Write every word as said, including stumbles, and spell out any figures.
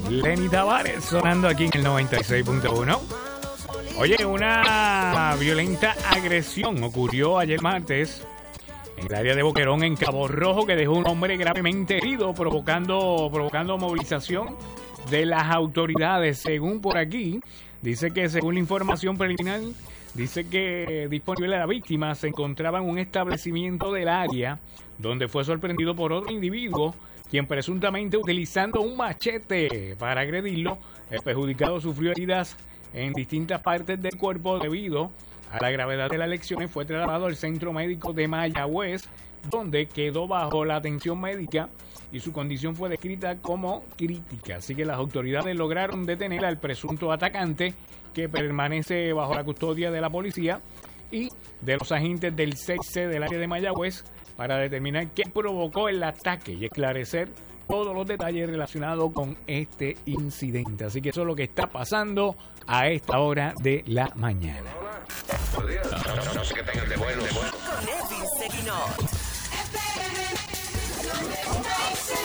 Lenny Tavares sonando aquí en el noventa y seis punto uno. Oye, una violenta agresión ocurrió ayer martes en el área de Boquerón, en Cabo Rojo, que dejó un hombre gravemente herido, provocando, provocando movilización de las autoridades. Según por aquí, dice que según la información preliminar, dice que disponible a la víctima se encontraba en un establecimiento del área donde fue sorprendido por otro individuo, quien presuntamente utilizando un machete para agredirlo. El perjudicado sufrió heridas en distintas partes del cuerpo. Debido a la gravedad de las lesiones, fue trasladado al centro médico de Mayagüez, donde quedó bajo la atención médica y su condición fue descrita como crítica. Así que las autoridades lograron detener al presunto atacante, que permanece bajo la custodia de la policía y de los agentes del seis ce del área de Mayagüez, para determinar qué provocó el ataque y esclarecer todos los detalles relacionados con este incidente. Así que eso es lo que está pasando a esta hora de la mañana. No, no sé qué tengan de bueno. Con Edwin Seguinot.